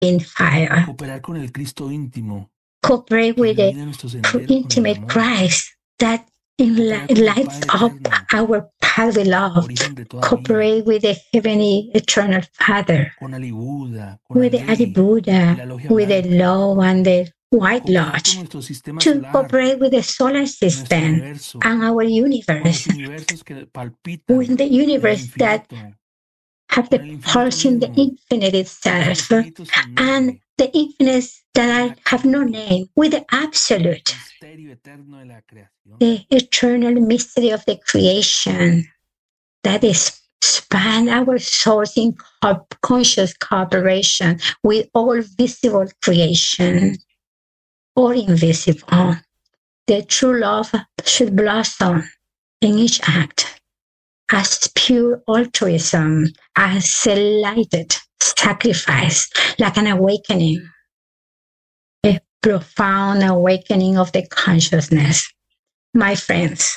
in fire. Cooperar con el Cristo íntimo. Cooperate with the intimate Christ that lights up our path with love. Cooperate with the heavenly eternal Father, with the Ali Buddha, with the law and the White Lodge, to cooperate with the solar system and our universe, with the universe that have the pulse in the infinite itself, and the infinites that have no name, with the absolute, the eternal mystery of the creation that is span our souls in conscious cooperation with all visible creation or invisible. The true love should blossom in each act as pure altruism, as a lighted sacrifice, like an awakening, a profound awakening of the consciousness. My friends,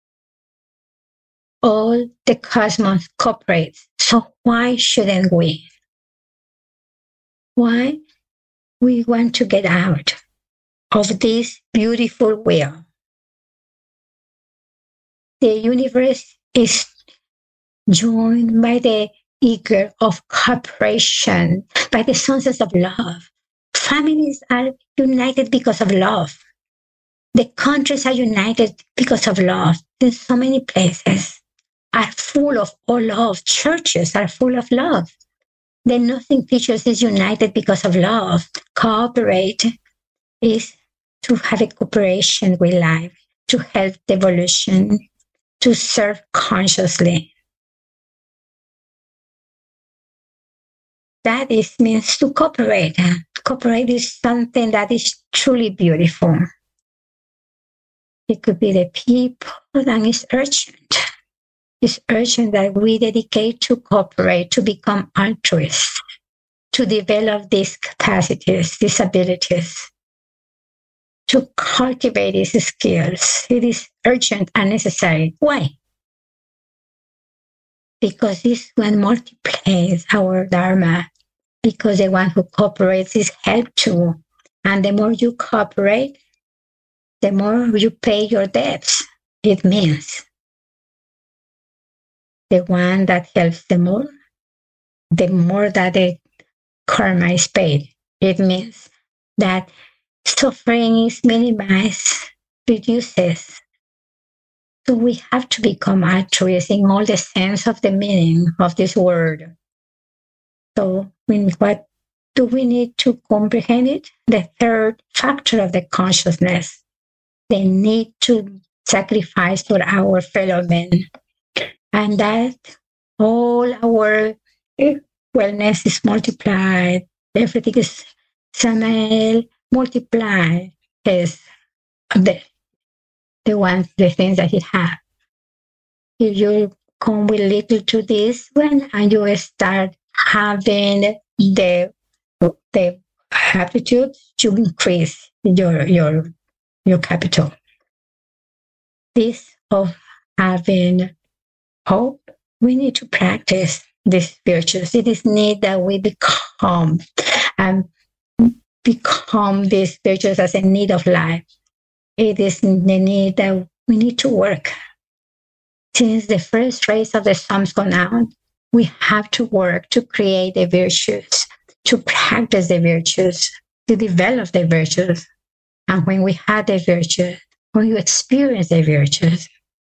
all the cosmos cooperates, so why shouldn't we? Why we want to get out of this beautiful wheel? The universe is joined by the eager of cooperation, by the senses of love. Families are united because of love. The countries are united because of love. In so many places are full of all love. Churches are full of love. The Nothing Teachers is united because of love. Cooperate is to have a cooperation with life, to help the evolution, to serve consciously. That means to cooperate. Cooperate is something that is truly beautiful. It could be the people, and it's urgent. It's urgent that we dedicate to cooperate, to become altruists, to develop these capacities, these abilities, to cultivate these skills. It is urgent and necessary. Why? Because this one multiplies our Dharma, because the one who cooperates is helped too. And the more you cooperate, the more you pay your debts. It means the one that helps the more that the karma is paid. It means that suffering is minimized, reduces. So we have to become altruists in all the sense of the meaning of this word. So what do we need to comprehend it? The third factor of the consciousness, the need to sacrifice for our fellow men. And that all our wellness is multiplied. Everything is Samael multiplied is the things that he had. If you come with little to this one and you start having the aptitude to increase your capital. This of having hope, we need to practice these virtues. It is need that we become these virtues as a need of life. It is the need that we need to work. Since the first rays of the sun's gone out, we have to work to create the virtues, to practice the virtues, to develop the virtues. And when we have the virtues, when you experience the virtues,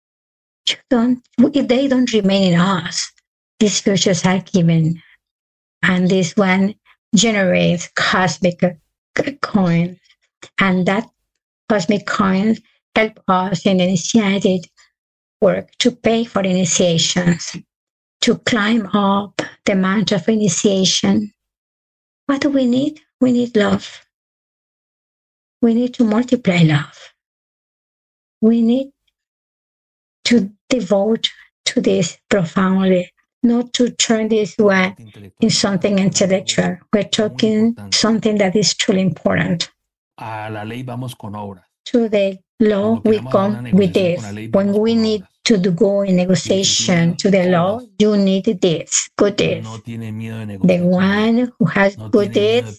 they don't remain in us. These virtues are given. And this one generates cosmic coins. And that cosmic coins help us in initiated work to pay for initiations, to climb up the mountain of initiation. What do we need? We need love. We need to multiply love. We need to devote to this profoundly, not to turn this one in something intellectual. We're talking something that is truly important. A la ley vamos con obras. To the law, we come with this. When we need to go in negotiation to the law, you need this, good deeds. No tiene miedo de The negociar con Dios. one who has No good tiene miedo de deeds